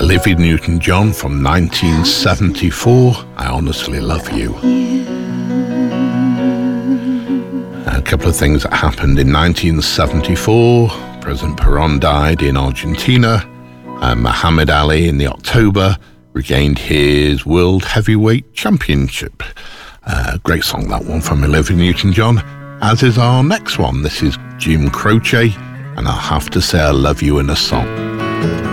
Olivia Newton-John from 1974, I Honestly Love You. A couple of things that happened in 1974. President Perón died in Argentina. Muhammad Ali in the October regained his World Heavyweight Championship. Great song, that one, from Olivia Newton-John, as is our next one. This is Jim Croce, and I'll Have to Say I Love You in a Song.